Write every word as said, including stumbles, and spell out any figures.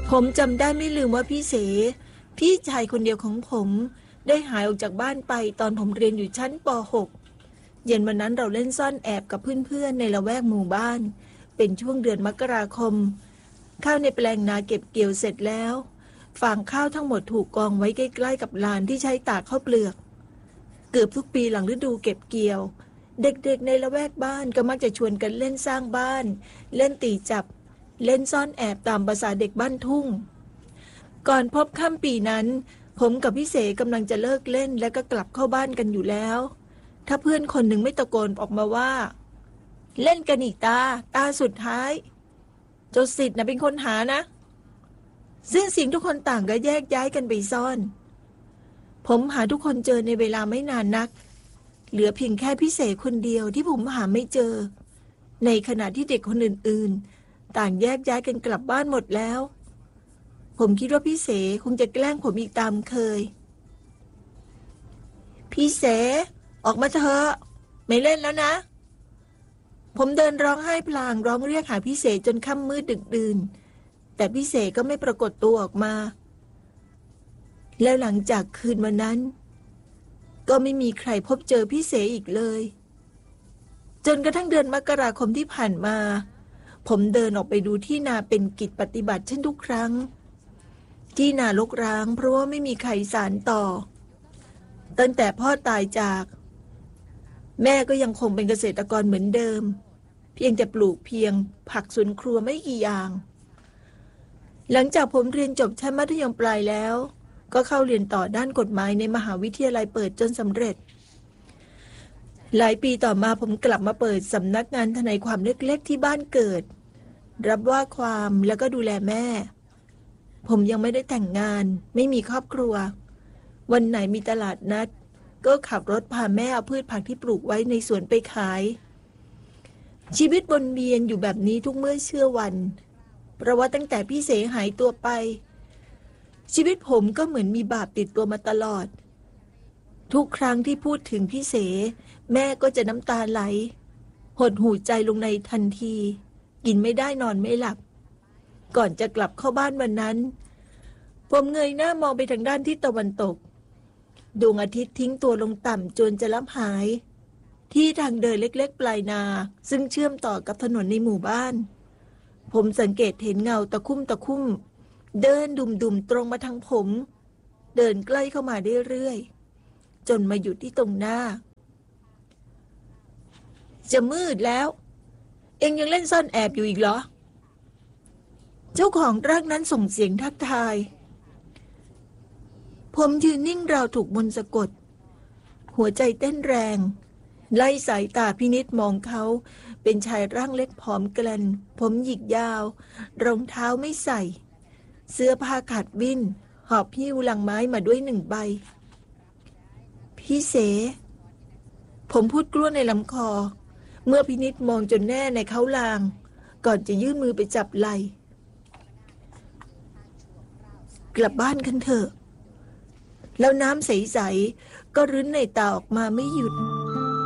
ผมจำได้ไม่ลืมว่าพี่เสพี่ชายคนเดียวของผมได้หายออกจากบ้านไปตอนผมเรียนอยู่ชั้นป หก เย็นวันนั้นเราเล่นซ่อนแอบกับเพื่อนๆในละแวกหมู่บ้านเป็นช่วงเดือนมกราคมข้าวในแปลงนาเก็บเกี่ยวเสร็จแล้วฟางข้าวทั้งหมดถูกกองไว้ใกล้ๆกับลานที่ใช้ตากข้าวเปลือกเกือบทุกปีหลังฤดูเก็บเกี่ยวเด็กๆในละแวกบ้านก็มักจะชวนกันเล่นสร้างบ้านเล่นตีจับเล่นซ่อนแอบตามภาษาเด็กบ้านทุ่งก่อนพบค่ำปีนั้นผมกับพี่เสกำลังจะเลิกเล่นแล้วก็กลับเข้าบ้านกันอยู่แล้วถ้าเพื่อนคนหนึ่งไม่ตะโกนออกมาว่าเล่นกันอีกตาตาสุดท้ายเจ้าสิทธิ์นะเป็นคนหานะซึ่งเสียงทุกคนต่างก็แยกย้ายกันไปซ่อนผมหาทุกคนเจอในเวลาไม่นานนักเหลือเพียงแค่พี่เสกคนเดียวที่ผมหาไม่เจอในขณะที่เด็กคนอื่นๆต่างแยกย้ายกันกลับบ้านหมดแล้วผมคิดว่าพี่เสคงจะแกล้งผมอีกตามเคยพี่เสออกมาเถอะไม่เล่นแล้วนะผมเดินร้องไห้พลางร้องเรียกหาพี่เสจนค่ำมืดดึกดื่นแต่พี่เสก็ไม่ปรากฏตัวออกมาแล้วหลังจากคืนวันนั้นก็ไม่มีใครพบเจอพี่เสอีกเลยจนกระทั่งเดือนมกราคมที่ผ่านมาผมเดินออกไปดูที่นาเป็นกิจปฏิบัติเช่นทุกครั้งที่นารกร้างเพราะว่าไม่มีใครสานต่อตั้งแต่พ่อตายจากแม่ก็ยังคงเป็นเกษตรกรเหมือนเดิมเพียงแต่ปลูกเพียงผักสวนครัวไม่กี่อย่างหลังจากผมเรียนจบชั้นมัธยมปลายแล้วก็เข้าเรียนต่อด้านกฎหมายในมหาวิทยาลัยเปิดจนสำเร็จหลายปีต่อมาผมกลับมาเปิดสำนักงานทนายความเล็กๆที่บ้านเกิดรับว่าความแล้วก็ดูแลแม่ผมยังไม่ได้แต่งงานไม่มีครอบครัววันไหนมีตลาดนัดก็ขับรถพาแม่เอาพืชผักที่ปลูกไว้ในสวนไปขายชีวิตวนเวียนอยู่แบบนี้ทุกเมื่อเชื่อวันเพราะว่าตั้งแต่พี่เสหายตัวไปชีวิตผมก็เหมือนมีบาปติดตัวมาตลอดทุกครั้งที่พูดถึงพี่เสแม่ก็จะน้ำตาไหลหดหู่ใจลงในทันทีกินไม่ได้นอนไม่หลับก่อนจะกลับเข้าบ้านวันนั้นผมเงยหน้ามองไปทางด้านทิศตะวันตกดวงอาทิตย์ทิ้งตัวลงต่ำจนจะลับหายที่ทางเดินเล็กๆปลายนาซึ่งเชื่อมต่อกับถนนในหมู่บ้านผมสังเกตเห็นเงาตะคุ่มตะคุ่มเดินดุ่มๆตรงมาทางผมเดินใกล้เข้ามาเรื่อยๆจนมาหยุดที่ตรงหน้าจะมืดแล้วเอ็งยังเล่นซ่อนแอบอยู่อีกเหรอเจ้าของร่างนั้นส่งเสียงทักทายผมยืนนิ่งราวถูกมนต์สะกดหัวใจเต้นแรงไล่สายตาพินิจมองเขาเป็นชายร่างเล็กผอมแกลนผมหยิกยาวรองเท้าไม่ใส่เสื้อผ้าขาดวิ่นหอบหิ้วลังไม้มาด้วยหนึ่งใบพี่เสผมพูดกลั้วในลำคอเมื่อพินิจมองจนแน่ในเขาลางก่อนจะยื่นมือไปจับไหล่กลับบ้านกันเถอะแล้วน้ำใสๆก็รื้นในตาออกมาไม่หยุด